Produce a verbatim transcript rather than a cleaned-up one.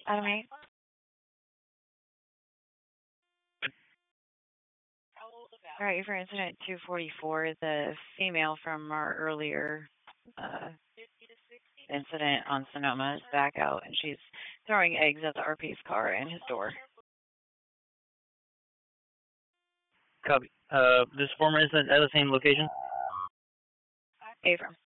Adam eight. All right, for incident two forty-four, the female from our earlier uh, incident on Sonoma is back out, and she's throwing eggs at the R P's car and his door. Copy. Uh, this former incident at the same location? Abram.